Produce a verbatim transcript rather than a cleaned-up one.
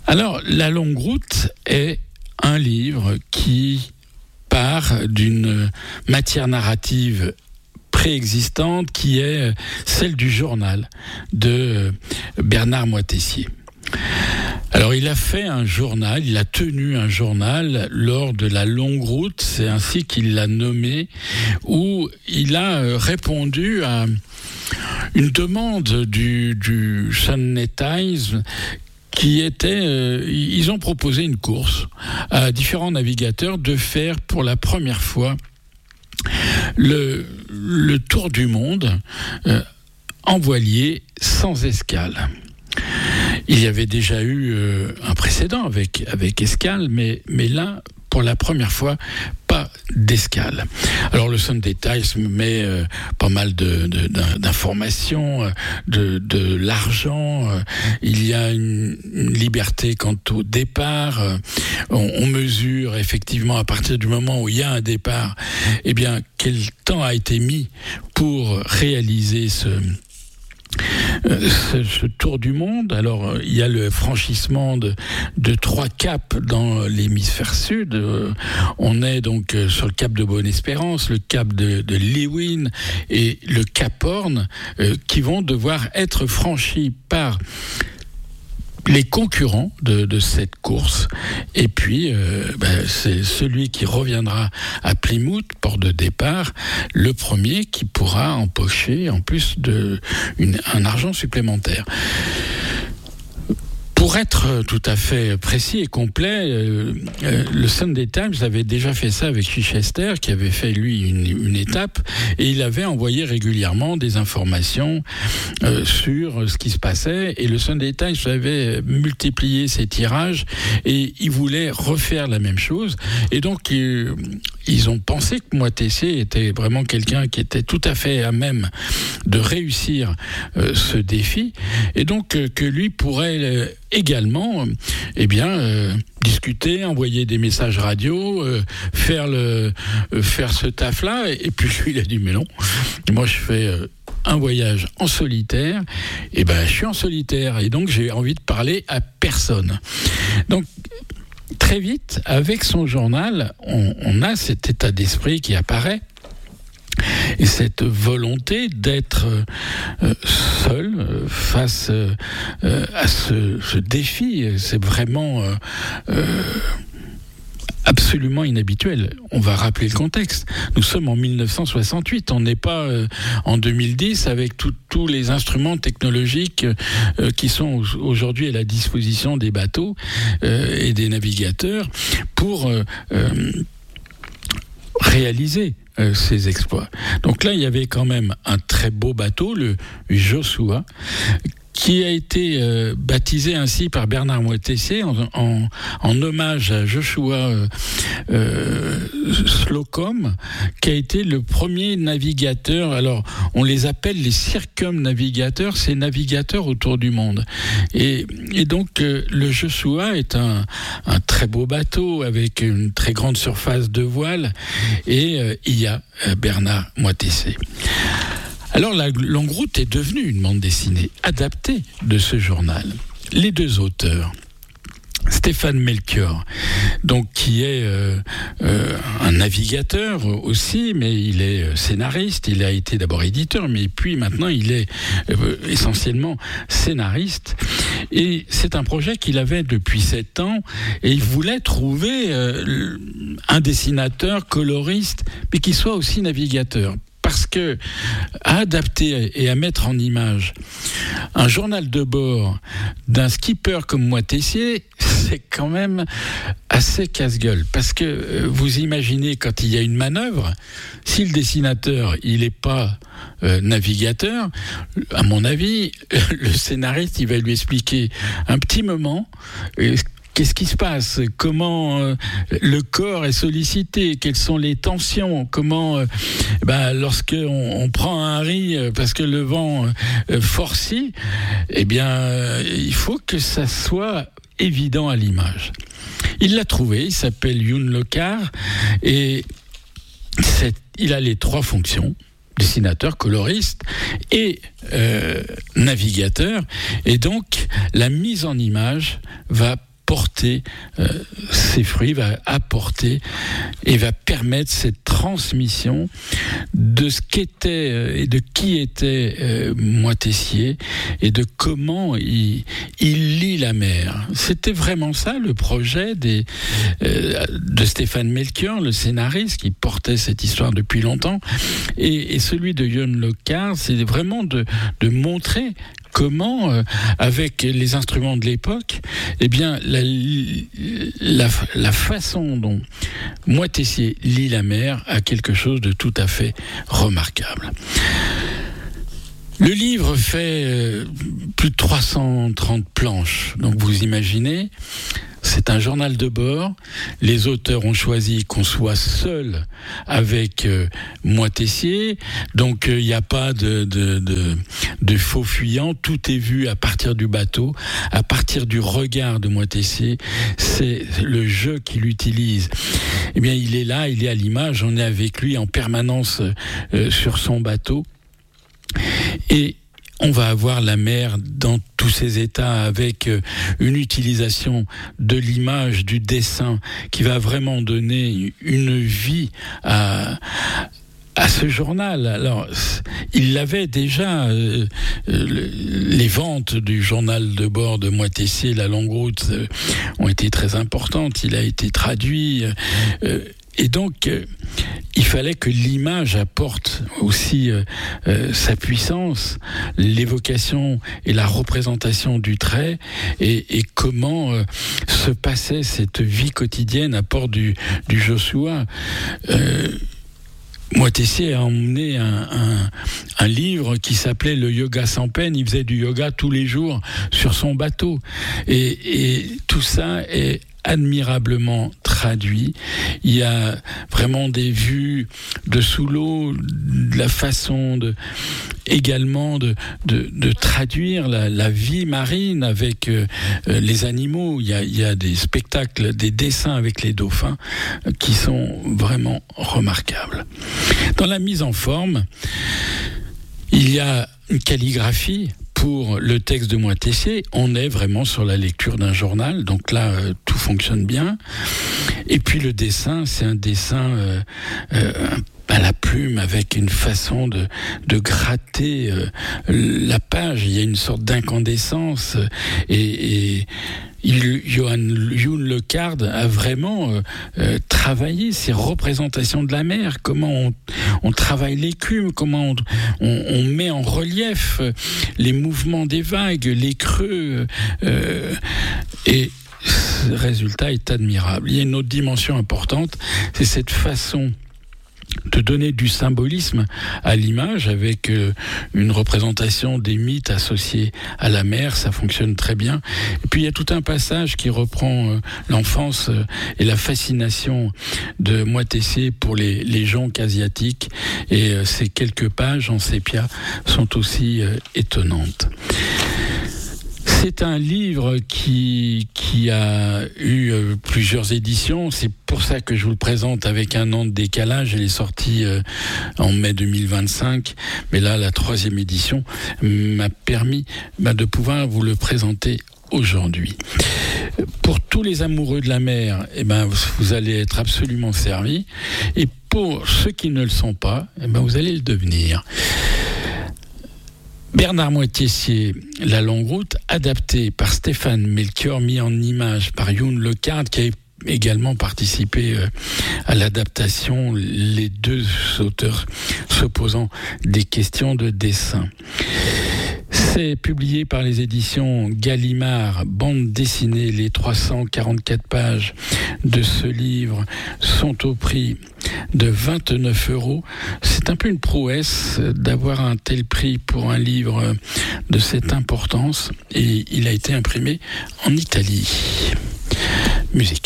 Alors, La Longue Route est un livre qui part d'une matière narrative préexistante qui est celle du journal de Bernard Moitessier. Alors, il a fait un journal, il a tenu un journal lors de la Longue Route, c'est ainsi qu'il l'a nommé, où il a répondu à une demande du, du Sunday Times qui était, euh, ils ont proposé une course à différents navigateurs de faire pour la première fois le, le tour du monde euh, en voilier sans escale. Il y avait déjà eu euh, un précédent avec, avec escale, mais, mais là, pour la première fois, pas d'escale. Alors le Sunday Times met euh, pas mal de, de, d'informations, de, de l'argent, euh, il y a une, une liberté quant au départ, euh, on, on mesure effectivement à partir du moment où il y a un départ, eh bien quel temps a été mis pour réaliser ce... Ce, ce tour du monde. Alors il y a le franchissement de, de trois caps dans l'hémisphère sud. Euh, on est donc sur le cap de Bonne-Espérance, le cap de, de Leeuwin et le cap Horn euh, qui vont devoir être franchis par les concurrents de, de cette course. Et puis, euh, ben, c'est celui qui reviendra à Plymouth, port de départ, le premier qui pourra empocher en plus de une, un argent supplémentaire. Pour être tout à fait précis et complet, euh, euh, le Sunday Times avait déjà fait ça avec Chichester, qui avait fait, lui, une, une étape, et il avait envoyé régulièrement des informations euh, sur ce qui se passait, et le Sunday Times avait multiplié ses tirages, et il voulait refaire la même chose, et donc euh, ils ont pensé que Moitessier était vraiment quelqu'un qui était tout à fait à même de réussir euh, ce défi, et donc euh, que lui pourrait... Euh, également, eh bien, euh, discuter, envoyer des messages radio, euh, faire le, euh, faire ce taf-là. Et, et puis lui, il a dit mais non. Moi, je fais euh, un voyage en solitaire. Et ben, je suis en solitaire et donc j'ai envie de parler à personne. Donc très vite, avec son journal, on, on a cet état d'esprit qui apparaît. Et cette volonté d'être euh, seul euh, face euh, à ce, ce défi, c'est vraiment euh, euh, absolument inhabituel. On va rappeler le contexte. Nous sommes en dix-neuf cent soixante-huit. On n'est pas euh, en deux mille dix avec tous les instruments technologiques euh, qui sont aujourd'hui à la disposition des bateaux euh, et des navigateurs pour euh, euh, réaliser Euh, ses exploits. Donc là, il y avait quand même un très beau bateau, le Joshua, qui a été euh, baptisé ainsi par Bernard Moitessier en, en, en hommage à Joshua euh, euh, Slocum, qui a été le premier navigateur. Alors, on les appelle les circumnavigateurs, ces navigateurs autour du monde. Et, et donc, euh, le Joshua est un, un très beau bateau avec une très grande surface de voile, et euh, il y a euh, Bernard Moitessier. Alors, La Longue Route est devenue une bande dessinée adaptée de ce journal. Les deux auteurs, Stéphane Melchior, donc qui est euh, euh, un navigateur aussi, mais il est scénariste. Il a été d'abord éditeur, mais puis maintenant il est euh, essentiellement scénariste. Et c'est un projet qu'il avait depuis sept ans, et il voulait trouver euh, un dessinateur coloriste, mais qui soit aussi navigateur. Parce que à adapter et à mettre en image un journal de bord d'un skipper comme Moitessier, c'est quand même assez casse-gueule. Parce que vous imaginez, quand il y a une manœuvre, si le dessinateur il n'est pas euh, navigateur, à mon avis, le scénariste il va lui expliquer un petit moment. Euh, Qu'est-ce qui se passe ? Comment euh, le corps est sollicité ? Quelles sont les tensions ? Comment, euh, bah, lorsque on, on prend un riz parce que le vent euh, forcit, eh bien, euh, il faut que ça soit évident à l'image. Il l'a trouvé. Il s'appelle Youn Lockhart et c'est, il a les trois fonctions. Dessinateur, coloriste et euh, navigateur. Et donc, la mise en image va porter euh, ses fruits, va apporter et va permettre cette transmission de ce qu'était euh, et de qui était euh, Moitessier et de comment il, il lit la mer. C'était vraiment ça le projet des, euh, de Stéphane Melchior, le scénariste qui portait cette histoire depuis longtemps, et, et celui de Youn Le Card, c'est vraiment de, de montrer comment, euh, avec les instruments de l'époque, eh bien, la, la, la façon dont Moitessier lit la mer a quelque chose de tout à fait remarquable. Le livre fait euh, plus de trois cent trente planches, donc vous imaginez, c'est un journal de bord. Les auteurs ont choisi qu'on soit seul avec euh, Moitessier, donc il euh, n'y a pas de, de, de, de faux fuyants, tout est vu à partir du bateau, à partir du regard de Moitessier, c'est le jeu qu'il utilise. Eh bien, il est là, il est à l'image, on est avec lui en permanence euh, sur son bateau. Et on va avoir la mer dans tous ses états avec une utilisation de l'image, du dessin qui va vraiment donner une vie à, à ce journal. Alors, il l'avait déjà, euh, les ventes du journal de bord de Moitessier, La Longue Route, euh, ont été très importantes. Il a été traduit. Euh, et donc, euh, il fallait que l'image apporte aussi euh, euh, sa puissance, l'évocation et la représentation du trait, et, et comment euh, se passait cette vie quotidienne à bord du, du Joshua. Euh, Moitessier a emmené un, un, un livre qui s'appelait Le Yoga sans peine. Il faisait du yoga tous les jours sur son bateau. Et, et tout ça est admirablement traduit. Il y a vraiment des vues de sous l'eau, de la façon de, également de, de, de traduire la, la vie marine avec euh, les animaux. Il y, a, il y a des spectacles, des dessins avec les dauphins euh, qui sont vraiment remarquables. Dans la mise en forme, il y a une calligraphie. Pour le texte de Moitessier, on est vraiment sur la lecture d'un journal, donc là, euh, tout fonctionne bien. Et puis le dessin, c'est un dessin euh, euh, à la plume avec une façon de, de gratter euh, la page. Il y a une sorte d'incandescence et, et Youn Le Card a vraiment euh, euh, travaillé ces représentations de la mer, comment on, on travaille l'écume, comment on, on, on met en relief les mouvements des vagues, les creux, euh, et ce résultat est admirable. Il y a une autre dimension importante, c'est cette façon de donner du symbolisme à l'image avec euh, une représentation des mythes associés à la mer, ça fonctionne très bien. Et puis il y a tout un passage qui reprend euh, l'enfance euh, et la fascination de Moitessier pour les, les jonques asiatiques, et euh, ces quelques pages en sépia sont aussi euh, étonnantes. C'est un livre qui, qui a eu euh, plusieurs éditions. C'est pour ça que je vous le présente avec un an de décalage. Elle est sortie euh, en mai deux mille vingt-cinq. Mais là, la troisième édition m'a permis bah, de pouvoir vous le présenter aujourd'hui. Pour tous les amoureux de la mer, eh ben, vous allez être absolument servis. Et pour ceux qui ne le sont pas, eh ben, vous allez le devenir. Bernard Moitessier, La Longue Route, adapté par Stéphane Melchior, mis en image par Youn Le Card, qui a également participé à l'adaptation, les deux auteurs s'opposant des questions de dessin. C'est publié par les éditions Gallimard, bande dessinée. Les trois cent quarante-quatre pages de ce livre sont au prix de vingt-neuf euros. C'est un peu une prouesse d'avoir un tel prix pour un livre de cette importance, et il a été imprimé en Italie. Musique.